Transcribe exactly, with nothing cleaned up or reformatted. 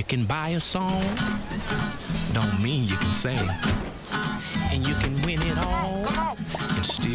can buy a song, don't mean you can sing. And you can win it all and still